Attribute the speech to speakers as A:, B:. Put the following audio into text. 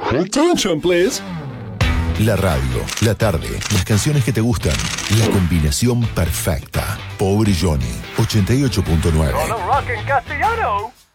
A: Attention, please.
B: La radio, la tarde, las canciones que te gustan, la combinación perfecta. Pobre Johnny, 88.9.
C: Con rock en castellano.